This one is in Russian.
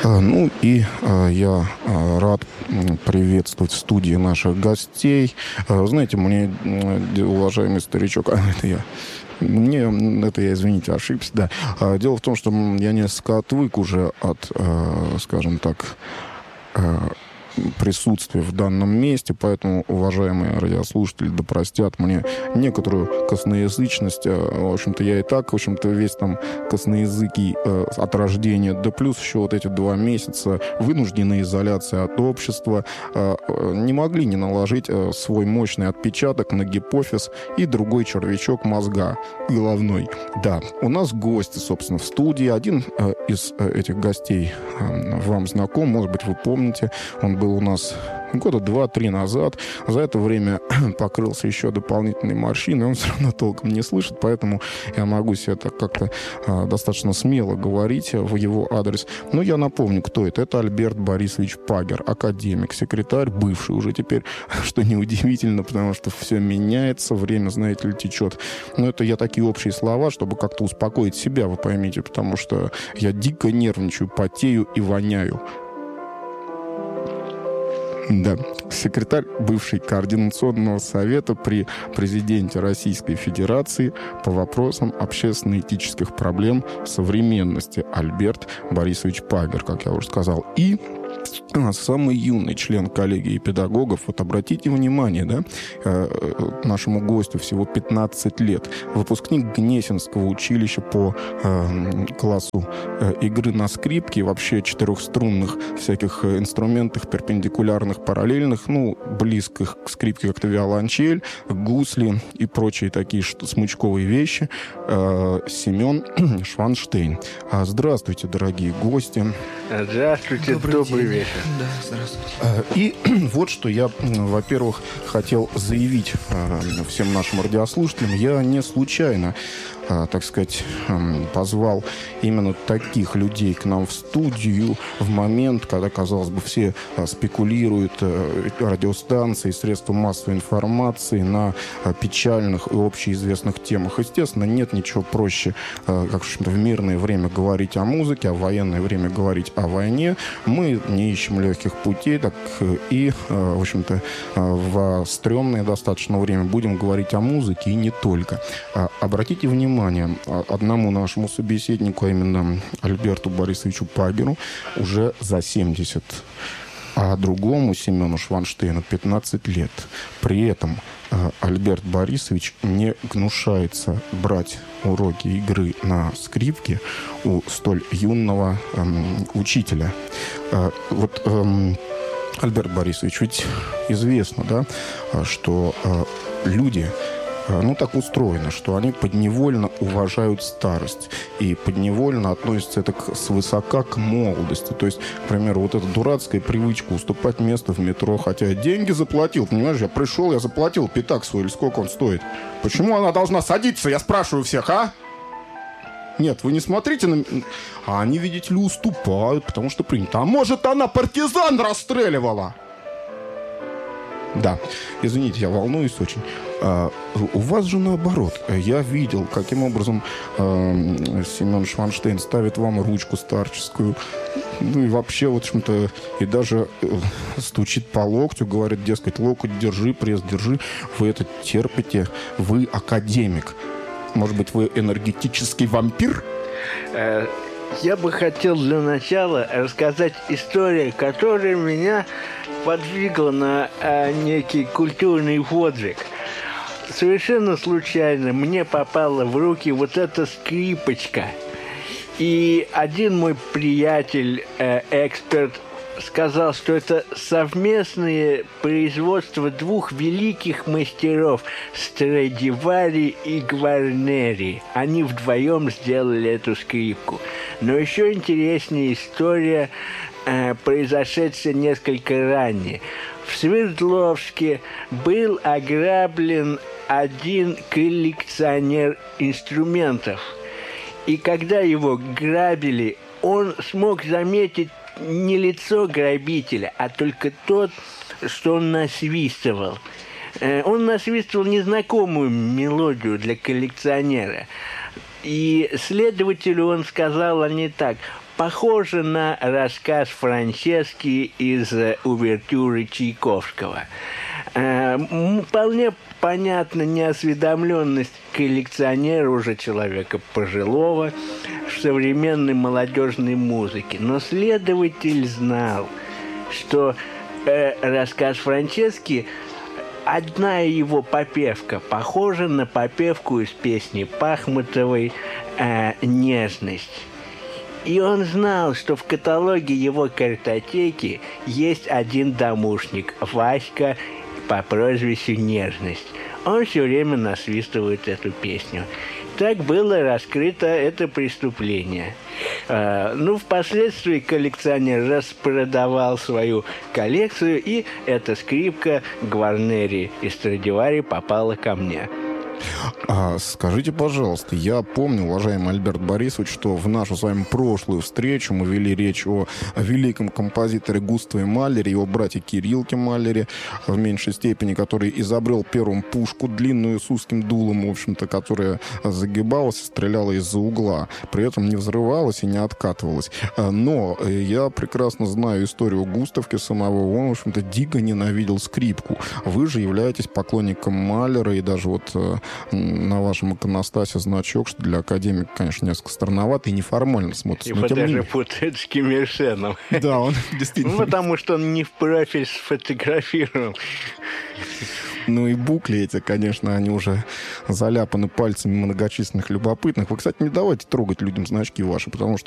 Ну и я рад приветствовать в студии наших гостей. Знаете, мне, уважаемый старичок, извините, ошибся, да. Дело в том, что я несколько отвык уже от, скажем так, присутствие в данном месте, поэтому, уважаемые радиослушатели, да простят мне некоторую косноязычность. В общем-то, я и так, в общем-то, весь там косноязыкий от рождения, да плюс еще вот эти 2 месяца вынужденной изоляции от общества не могли не наложить свой мощный отпечаток на гипофиз и другой червячок мозга головной. Да, у нас гости, собственно, в студии. Один из этих гостей вам знаком, может быть, вы помните, он был у нас года 2-3 назад. За это время покрылся еще дополнительной морщиной. Он все равно толком не слышит, поэтому я могу себе так как-то достаточно смело говорить в его адрес. Но я напомню, кто это. Это Альберт Борисович Пагер, академик, секретарь, бывший уже теперь, что неудивительно, потому что все меняется, время, знаете ли, течет. Но это я такие общие слова, чтобы как-то успокоить себя, вы поймите, потому что я дико нервничаю, потею и воняю. Да, секретарь бывший Координационного совета при президенте Российской Федерации по вопросам общественно-этических проблем современности Альберт Борисович Пагер, как я уже сказал. И самый юный член коллегии педагогов, вот обратите внимание, да, нашему гостю всего 15 лет, выпускник Гнесинского училища по классу игры на скрипке и вообще четырехструнных всяких инструментах перпендикулярных, параллельных, ну, близких к скрипке, как-то виолончель, гусли и прочие такие смычковые вещи, Семен Шванштейн. Здравствуйте, дорогие гости. Здравствуйте, добрый вечер. Да, здравствуйте. И вот что я, во-первых, хотел заявить всем нашим радиослушателям. Я не случайно, так сказать, позвал именно таких людей к нам в студию в момент, когда, казалось бы, все спекулируют радиостанции, средства массовой информации на печальных и общеизвестных темах. Естественно, нет ничего проще, как в мирное время говорить о музыке, а в военное время говорить о войне. Мы не ищем легких путей, так и, в общем-то, в стрёмное достаточно время будем говорить о музыке и не только. Обратите внимание, одному нашему собеседнику, а именно Альберту Борисовичу Пагеру, уже за 70, а другому, Семену Шванштейну, 15 лет. При этом Альберт Борисович не гнушается брать уроки игры на скрипке у столь юного учителя. Вот, Альберт Борисович, ведь известно, да, что люди, ну, так устроено, что они подневольно уважают старость и подневольно относятся это свысока к молодости. То есть, к примеру, вот эта дурацкая привычка уступать место в метро, хотя я деньги заплатил, понимаешь, я пришел, я заплатил пятак свой, или сколько он стоит. Почему она должна садиться, я спрашиваю всех, а? Нет, вы не смотрите на... А они, видите ли, уступают, потому что принято. А может, она партизан расстреливала? Да, извините, я волнуюсь очень. У вас же наоборот. Я видел, каким образом Семен Шванштейн ставит вам ручку старческую. Ну и вообще, в общем-то, и даже стучит по локтю, говорит, дескать, локоть держи, пресс держи. Вы это терпите, вы академик. Может быть, вы энергетический вампир? Я бы хотел для начала рассказать историю, которая меня подвигла на некий культурный подвиг. Совершенно случайно мне попала в руки вот эта скрипочка. И один мой приятель, эксперт, сказал, что это совместное производство двух великих мастеров Страдивари и Гварнери. Они вдвоем сделали эту скрипку. Но еще интереснее история, произошедшая несколько ранее. В Свердловске был ограблен один коллекционер инструментов. И когда его грабили, он смог заметить не лицо грабителя, а только тот, что он насвистывал. Он насвистывал незнакомую мелодию для коллекционера. И следователю он сказал, а не так: похоже на рассказ Франчески из увертюры Чайковского. Вполне понятна неосведомленность коллекционера, уже человека пожилого, в современной молодежной музыке. Но следователь знал, что рассказ Франчески, одна его попевка похожа на попевку из песни Пахмутовой «Нежность». И он знал, что в каталоге его картотеки есть один домушник, Васька по прозвищу «Нежность». Он все время насвистывает эту песню. Так было раскрыто это преступление. Впоследствии коллекционер распродавал свою коллекцию, и эта скрипка Гварнери и Страдивари попала ко мне. Скажите, пожалуйста, я помню, уважаемый Альберт Борисович, что в нашу с вами прошлую встречу мы вели речь о великом композиторе Густаве Малере, его брате Кириллке Малере, в меньшей степени, который изобрел первым пушку длинную с узким дулом, в общем-то, которая загибалась и стреляла из-за угла, при этом не взрывалась и не откатывалась. Но я прекрасно знаю историю Густавки самого, он, в общем-то, дико ненавидел скрипку. Вы же являетесь поклонником Малера, и даже вот на вашем иконостасе значок, что для академика, конечно, несколько странновато и неформально смотрится. Его даже путают с Ким Ир Сеном. Да, он действительно... Потому что он не в профиль сфотографировал. И букли эти, конечно, они уже заляпаны пальцами многочисленных любопытных. Вы, кстати, не давайте трогать людям значки ваши, потому что